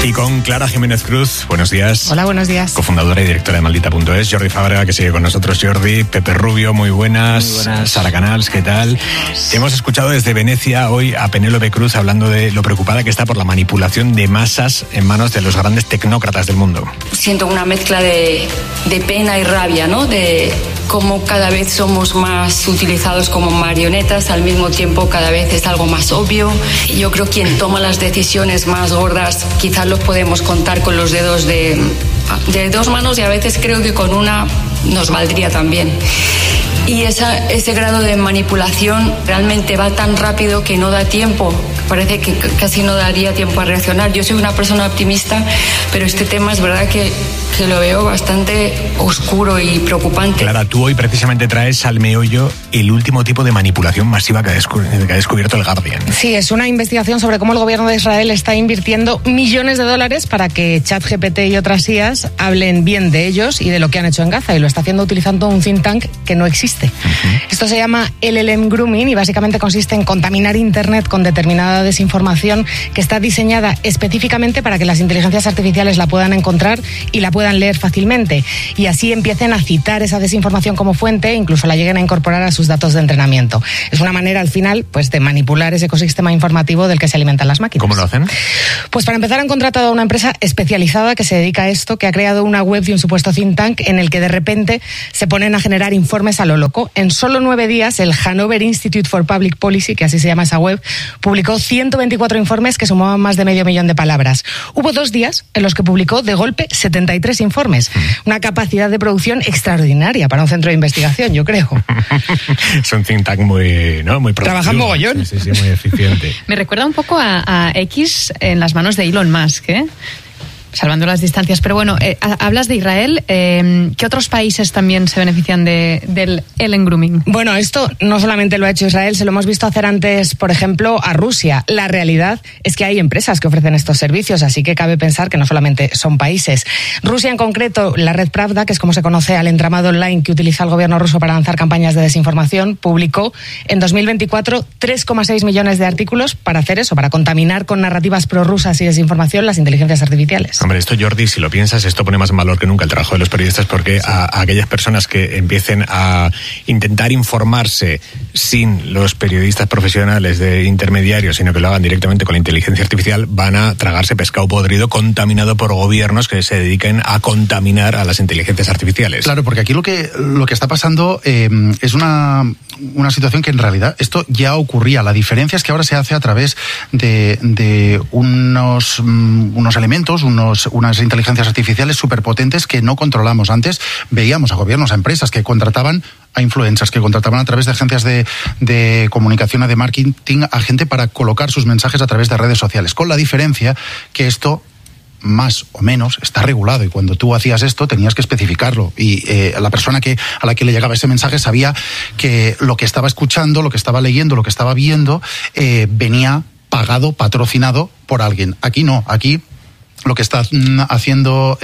Y con Clara Jiménez Cruz, buenos días. Hola, buenos días. Cofundadora y directora de Maldita.es. Jordi Fábrega, que sigue con nosotros. Jordi, Pepe Rubio, muy buenas. Muy buenas. Sara Canals, ¿qué tal? Hemos escuchado desde Venecia hoy a Penélope Cruz hablando de lo preocupada que está por la manipulación de masas en manos de los grandes tecnócratas del mundo. Siento una mezcla de pena y rabia, ¿no? De cómo cada vez somos más utilizados como marionetas, al mismo tiempo cada vez es algo más obvio. Yo creo que quien toma las decisiones más gordas quizás los podemos contar con los dedos de dos manos, y a veces creo que con una nos valdría también. Y ese grado de manipulación realmente va tan rápido que no da tiempo. Parece que casi no daría tiempo a reaccionar. Yo soy una persona optimista, pero este tema es verdad que lo veo bastante oscuro y preocupante. Clara, tú hoy precisamente traes al meollo el último tipo de manipulación masiva que ha descubierto el Guardian. Sí, es una investigación sobre cómo el gobierno de Israel está invirtiendo millones de dólares para que ChatGPT y otras IAs hablen bien de ellos y de lo que han hecho en Gaza, y lo está haciendo utilizando un think tank que no existe. Esto se llama LLM Grooming y básicamente consiste en contaminar Internet con determinada desinformación que está diseñada específicamente para que las inteligencias artificiales la puedan encontrar y la puedan leer fácilmente, y así empiecen a citar esa desinformación como fuente e incluso la lleguen a incorporar a sus datos de entrenamiento. Es una manera al final pues de manipular ese ecosistema informativo del que se alimentan las máquinas. ¿Cómo lo hacen? Pues para empezar han contratado a una empresa especializada que se dedica a esto, que ha creado una web de un supuesto think tank en el que de repente se ponen a generar informes a lo loco. En solo 9 días el Hanover Institute for Public Policy, que así se llama esa web, publicó 124 informes que sumaban más de 500.000 de palabras. Hubo 2 días en los que publicó de golpe 73 informes. Una capacidad de producción extraordinaria para un centro de investigación, yo creo. Es un think tank muy productivo. Trabajan mogollón. Sí, muy eficiente. Me recuerda un poco a X en las manos de Elon Musk, ¿eh? Salvando las distancias. Pero bueno, hablas de Israel. ¿Qué otros países también se benefician del LLM Grooming? Bueno, esto no solamente lo ha hecho Israel, se lo hemos visto hacer antes, por ejemplo, a Rusia. La realidad es que hay empresas que ofrecen estos servicios, así que cabe pensar que no solamente son países. Rusia en concreto, la red Pravda, que es como se conoce al entramado online que utiliza el gobierno ruso para lanzar campañas de desinformación, publicó en 2024 3,6 millones de artículos para hacer eso, para contaminar con narrativas prorrusas y desinformación las inteligencias artificiales. Hombre, esto, Jordi, si lo piensas, esto pone más en valor que nunca el trabajo de los periodistas, porque a aquellas personas que empiecen a intentar informarse sin los periodistas profesionales de intermediarios, sino que lo hagan directamente con la inteligencia artificial, van a tragarse pescado podrido contaminado por gobiernos que se dediquen a contaminar a las inteligencias artificiales. Claro, porque aquí lo que está pasando es una situación que en realidad esto ya ocurría. La diferencia es que ahora se hace a través de unos elementos, unas inteligencias artificiales superpotentes que no controlamos. Antes veíamos a gobiernos, a empresas que contrataban a influencers, que contrataban a través de agencias de comunicación, de marketing, a gente para colocar sus mensajes a través de redes sociales, con la diferencia que esto más o menos está regulado, y cuando tú hacías esto tenías que especificarlo, y la persona a la que le llegaba ese mensaje sabía que lo que estaba escuchando, lo que estaba leyendo, lo que estaba viendo venía pagado, patrocinado por alguien. Aquí no, aquí lo que está haciendo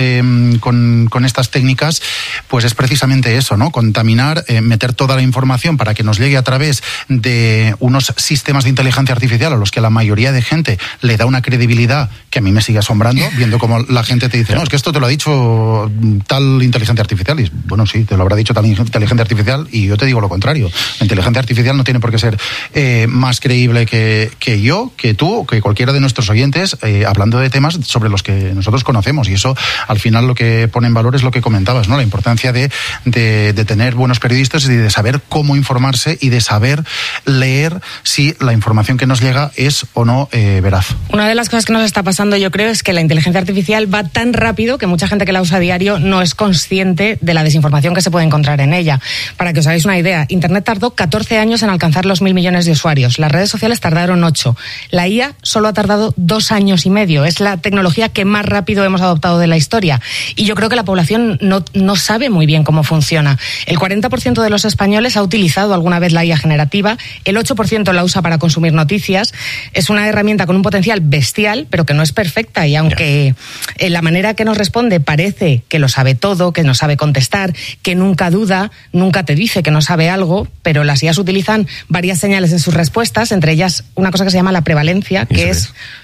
con estas técnicas pues es precisamente eso, ¿no? Contaminar, meter toda la información para que nos llegue a través de unos sistemas de inteligencia artificial a los que la mayoría de gente le da una credibilidad que a mí me sigue asombrando, viendo cómo la gente te dice, no, es que esto te lo ha dicho tal inteligencia artificial. Y bueno, sí, te lo habrá dicho tal inteligencia artificial, y yo te digo lo contrario. La inteligencia artificial no tiene por qué ser más creíble que yo, que tú, que cualquiera de nuestros oyentes, hablando de temas sobre los que nosotros conocemos, y eso al final lo que pone en valor es lo que comentabas, ¿no? La importancia de tener buenos periodistas y de saber cómo informarse y de saber leer si la información que nos llega es o no veraz. Una de las cosas que nos está pasando, yo creo, es que la inteligencia artificial va tan rápido que mucha gente que la usa a diario no es consciente de la desinformación que se puede encontrar en ella. Para que os hagáis una idea, Internet tardó 14 años en alcanzar los 1.000 millones de usuarios. Las redes sociales tardaron 8. La IA solo ha tardado 2 años y medio. Es la tecnología que más rápido hemos adoptado de la historia. Y yo creo que la población no sabe muy bien cómo funciona. El 40% de los españoles ha utilizado alguna vez la IA generativa, el 8% la usa para consumir noticias. Es una herramienta con un potencial bestial, pero que no es perfecta, y aunque la manera que nos responde parece que lo sabe todo, que no sabe contestar, que nunca duda, nunca te dice que no sabe algo, pero las IAs utilizan varias señales en sus respuestas, entre ellas una cosa que se llama la prevalencia, que es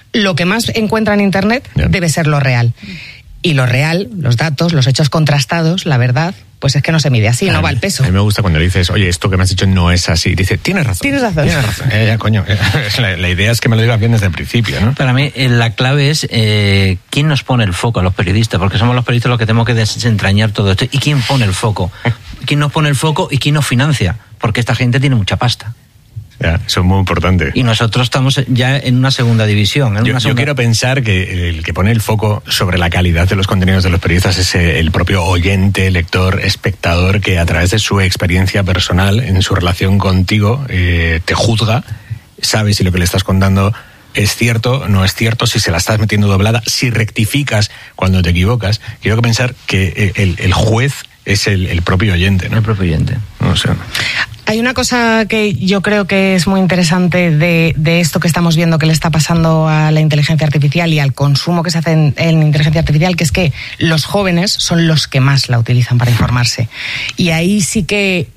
lo que más encuentra en Internet debe ser lo real. Y lo real, los datos, los hechos contrastados, la verdad, pues es que no se mide así, no va el peso. A mí me gusta cuando le dices, oye, esto que me has dicho no es así. Dice, tienes razón. Tienes razón. Coño, la idea es que me lo digas bien desde el principio, ¿no? Para mí, la clave es quién nos pone el foco, los periodistas, porque somos los periodistas los que tenemos que desentrañar todo esto. ¿Y quién pone el foco? ¿Quién nos pone el foco y quién nos financia? Porque esta gente tiene mucha pasta. Ya, eso es muy importante. Y nosotros estamos ya en una segunda división. Yo quiero pensar que el que pone el foco sobre la calidad de los contenidos de los periodistas es el propio oyente, lector, espectador, que a través de su experiencia personal, en su relación contigo, te juzga, sabe si lo que le estás contando es cierto, no es cierto, si se la estás metiendo doblada, si rectificas cuando te equivocas. Quiero pensar que el juez es el propio oyente, ¿no? El propio oyente. No sé. Hay una cosa que yo creo que es muy interesante de esto que estamos viendo que le está pasando a la inteligencia artificial y al consumo que se hace en inteligencia artificial, que es que los jóvenes son los que más la utilizan para informarse. Y ahí sí que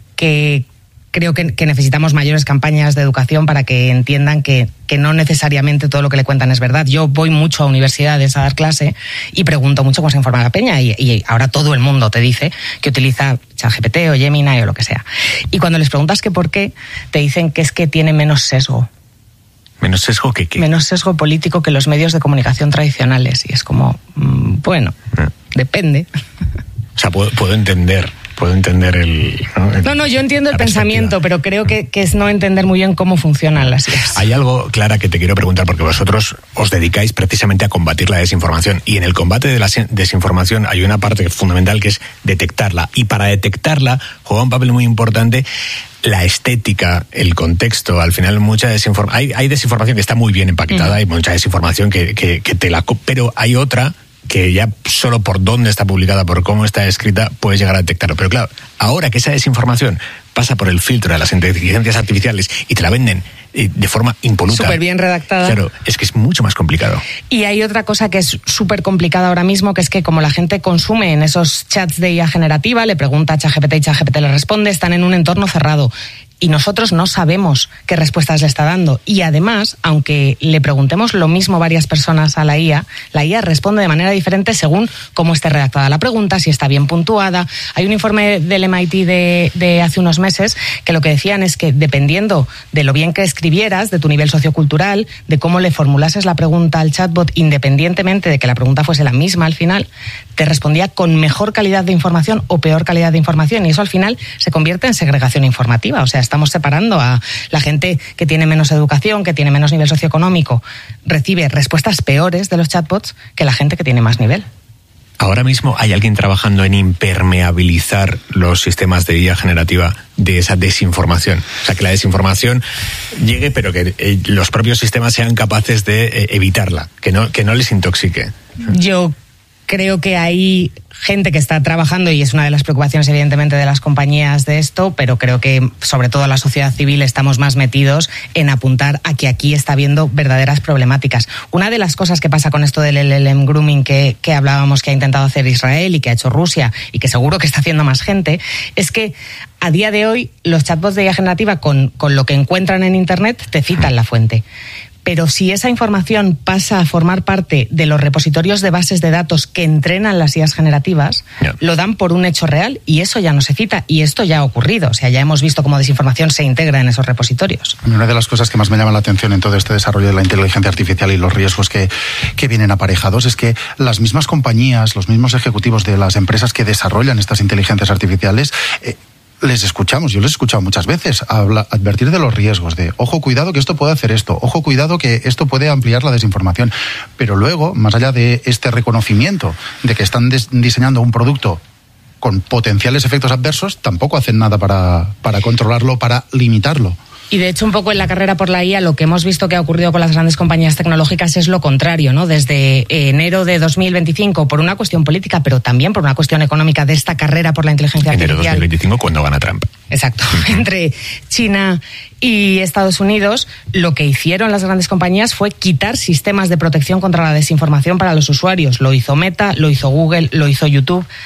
creo que necesitamos mayores campañas de educación para que entiendan que no necesariamente todo lo que le cuentan es verdad. Yo voy mucho a universidades a dar clase y pregunto mucho cómo se informa la peña y ahora todo el mundo te dice que utiliza ChatGPT o Gemini o lo que sea. Y cuando les preguntas que por qué, te dicen que es que tiene menos sesgo. ¿Menos sesgo que qué? Menos sesgo político que los medios de comunicación tradicionales. Y es como, bueno, depende. O sea, puedo entender el... No, yo entiendo el pensamiento, pero creo que es no entender muy bien cómo funcionan las ideas. Hay algo, Clara, que te quiero preguntar, porque vosotros os dedicáis precisamente a combatir la desinformación, y en el combate de la desinformación hay una parte fundamental que es detectarla, y para detectarla juega un papel muy importante la estética, el contexto. Al final mucha desinformación, hay desinformación que está muy bien empaquetada, hay mucha desinformación que te la... Pero hay otra que ya solo por dónde está publicada, por cómo está escrita, puedes llegar a detectarlo. Pero claro, ahora que esa desinformación pasa por el filtro de las inteligencias artificiales y te la venden de forma impoluta, súper bien redactada, claro, es que es mucho más complicado. Y hay otra cosa que es súper complicada ahora mismo, que es que como la gente consume en esos chats de IA generativa, le pregunta a ChatGPT y ChatGPT le responde, están en un entorno cerrado. Y nosotros no sabemos qué respuestas le está dando. Y además, aunque le preguntemos lo mismo varias personas a la IA responde de manera diferente según cómo esté redactada la pregunta, si está bien puntuada. Hay un informe del MIT de hace unos meses que lo que decían es que dependiendo de lo bien que escribieras, de tu nivel sociocultural, de cómo le formulases la pregunta al chatbot, independientemente de que la pregunta fuese la misma al final, te respondía con mejor calidad de información o peor calidad de información. Y eso al final se convierte en segregación informativa. O sea, estamos separando a la gente que tiene menos educación, que tiene menos nivel socioeconómico, recibe respuestas peores de los chatbots que la gente que tiene más nivel. Ahora mismo hay alguien trabajando en impermeabilizar los sistemas de IA generativa de esa desinformación. O sea, que la desinformación llegue, pero que los propios sistemas sean capaces de evitarla, que no les intoxique. Yo creo que hay gente que está trabajando, y es una de las preocupaciones evidentemente de las compañías de esto, pero creo que sobre todo la sociedad civil estamos más metidos en apuntar a que aquí está habiendo verdaderas problemáticas. Una de las cosas que pasa con esto del LLM grooming que hablábamos, que ha intentado hacer Israel y que ha hecho Rusia y que seguro que está haciendo más gente, es que a día de hoy los chatbots de IA generativa con lo que encuentran en Internet te citan la fuente. Pero si esa información pasa a formar parte de los repositorios de bases de datos que entrenan las IAs generativas, lo dan por un hecho real y eso ya no se cita, y esto ya ha ocurrido. O sea, ya hemos visto cómo desinformación se integra en esos repositorios. Una de las cosas que más me llama la atención en todo este desarrollo de la inteligencia artificial y los riesgos que vienen aparejados es que las mismas compañías, los mismos ejecutivos de las empresas que desarrollan estas inteligencias artificiales, yo les he escuchado muchas veces advertir de los riesgos, de ojo, cuidado que esto puede hacer esto, ojo, cuidado que esto puede ampliar la desinformación. Pero luego, más allá de este reconocimiento de que están diseñando un producto con potenciales efectos adversos, tampoco hacen nada para controlarlo, para limitarlo. Y de hecho, un poco en la carrera por la IA, lo que hemos visto que ha ocurrido con las grandes compañías tecnológicas es lo contrario, ¿no? Desde enero de 2025, por una cuestión política, pero también por una cuestión económica de esta carrera por la inteligencia artificial. Enero de 2025, cuando gana Trump. Exacto. Entre China y Estados Unidos, lo que hicieron las grandes compañías fue quitar sistemas de protección contra la desinformación para los usuarios. Lo hizo Meta, lo hizo Google, lo hizo YouTube.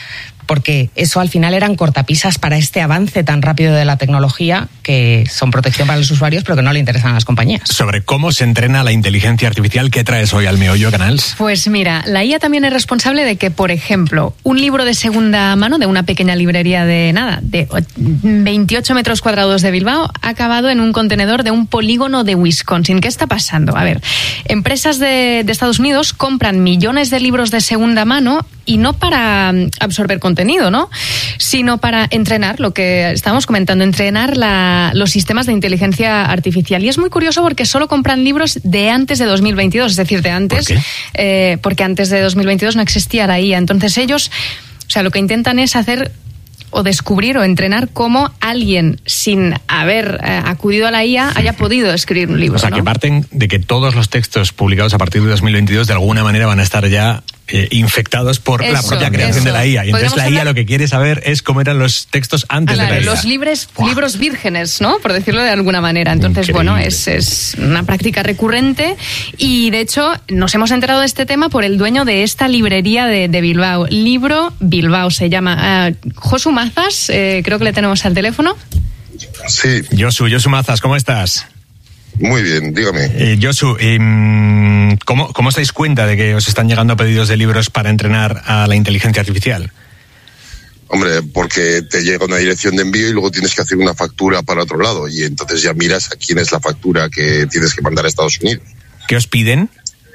porque eso al final eran cortapisas para este avance tan rápido de la tecnología, que son protección para los usuarios, pero que no le interesan a las compañías. Sobre cómo se entrena la inteligencia artificial, ¿qué traes hoy al meollo, Canals? Pues mira, la IA también es responsable de que, por ejemplo, un libro de segunda mano de una pequeña librería de 28 metros cuadrados de Bilbao ha acabado en un contenedor de un polígono de Wisconsin. ¿Qué está pasando? A ver, empresas de Estados Unidos compran millones de libros de segunda mano, y no para absorber contenido, ¿no?, sino para entrenar, lo que estábamos comentando, entrenar los sistemas de inteligencia artificial. Y es muy curioso porque solo compran libros de antes de 2022, es decir, de antes, porque antes de 2022 no existía la IA. Entonces ellos, o sea, lo que intentan es hacer o descubrir o entrenar cómo alguien, sin haber acudido a la IA, haya podido escribir un libro. O sea, ¿no? que parten de que todos los textos publicados a partir de 2022 de alguna manera van a estar ya infectados por la propia creación de la IA. Y entonces la IA lo que quiere saber es cómo eran los textos antes de la IA. Los libros vírgenes, ¿no?, por decirlo de alguna manera. Entonces, increíble. bueno, es una práctica recurrente, y de hecho nos hemos enterado de este tema por el dueño de esta librería de Bilbao. Libro Bilbao se llama. Josu Mazas, creo que le tenemos al teléfono. Sí. Josu Mazas, ¿cómo estás? Muy bien, dígame. Josu, ¿cómo os dais cuenta de que os están llegando pedidos de libros para entrenar a la inteligencia artificial? Hombre, porque te llega una dirección de envío y luego tienes que hacer una factura para otro lado, y entonces ya miras a quién es la factura que tienes que mandar a Estados Unidos. ¿Qué os piden?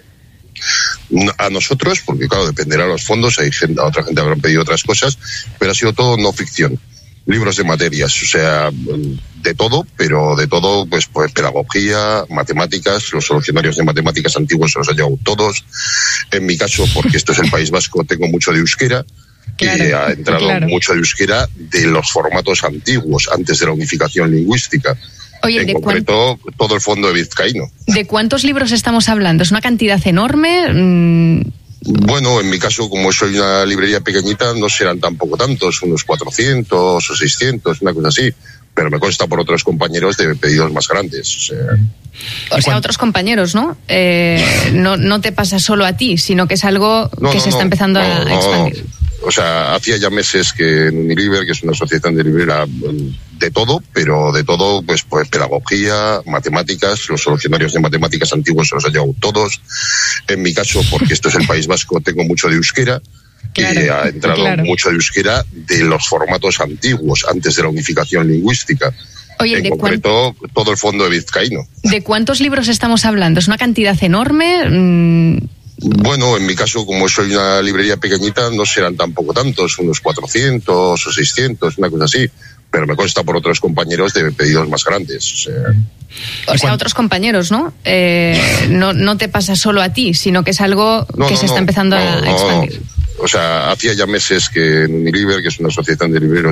A nosotros, porque claro, dependerá de los fondos, a otra gente habrán pedido otras cosas, pero ha sido todo no ficción. Libros de materias, o sea, de todo, pero de todo, pues pedagogía, matemáticas, los solucionarios de matemáticas antiguos se los han llevado todos. En mi caso, porque esto es el País Vasco, tengo mucho de euskera, que ha entrado mucho de euskera de los formatos antiguos, antes de la unificación lingüística. Oye, en concreto, todo el fondo de vizcaíno. ¿De cuántos libros estamos hablando? ¿Es una cantidad enorme? Bueno, en mi caso, como soy una librería pequeñita, no serán tampoco tantos, unos 400 o 600, una cosa así. Pero me consta por otros compañeros de pedidos más grandes. O sea, otros compañeros, ¿no? No te pasa solo a ti, sino que es algo que se está empezando a expandir. O sea, hacía ya meses que en Unilever, que es una asociación de librera, de todo, pero de todo, pues pedagogía, matemáticas, los solucionarios de matemáticas antiguos se los han llevado todos. En mi caso, porque esto es el País Vasco, tengo mucho de euskera, que ha entrado mucho de euskera de los formatos antiguos, antes de la unificación lingüística. Oye, en concreto, todo el fondo de vizcaíno. ¿De cuántos libros estamos hablando? ¿Es una cantidad enorme? Bueno, en mi caso, como soy una librería pequeñita, no serán tampoco tantos, unos 400 o 600, una cosa así. Pero me consta por otros compañeros de pedidos más grandes. O sea, otros compañeros, ¿no? No te pasa solo a ti, sino que es algo que se está empezando a expandir. O sea, hacía ya meses que en Unilever, que es una asociación de libreros,